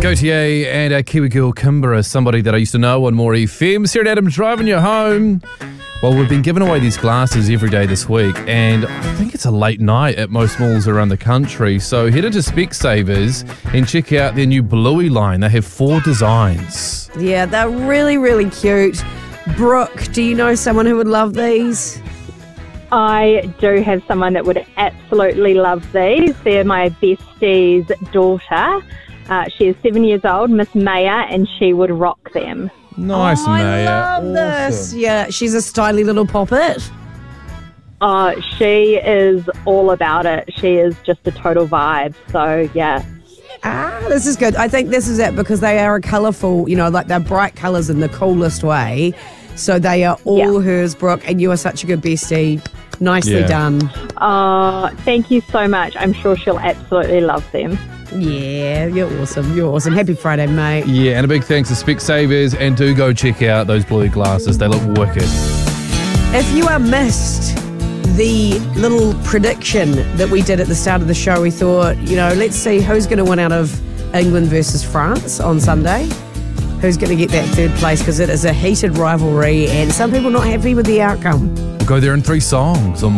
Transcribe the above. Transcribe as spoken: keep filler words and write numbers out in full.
Gautier and our Kiwi girl Kimber is somebody that I used to know on More F M. Sarah and Adam driving you home. Well, we've been giving away these glasses every day this week, and I think it's a late night at most malls around the country. So head into Specsavers and check out their new Bluey line. They have four designs. Yeah, they're really, really cute. Brooke, do you know someone who would love these? I do have someone that would absolutely love these. They're my bestie's daughter. Uh, she is seven years old, Miss Maya, and she would rock them. Nice, oh, Maya. I love Awesome. this. Yeah, she's a styly little poppet. Uh, she is all about it. She is just a total vibe. So, yeah. Ah, this is good. I think this is it because they are a colourful, you know, like they're bright colours in the coolest way. So they are all Yeah. hers, Brooke, and you are such a good bestie. Nicely Yeah. done. Uh, thank you so much. I'm sure she'll absolutely love them. Yeah, you're awesome. You're awesome. Happy Friday, mate. Yeah, and a big thanks to Specsavers, and do go check out those Bluey glasses. They look wicked. If you are missed the little prediction that we did at the start of the show, we thought, you know, let's see who's going to win out of England versus France on Sunday. Who's going to get that third place, because it is a heated rivalry and some people not happy with the outcome. We'll go there in three songs on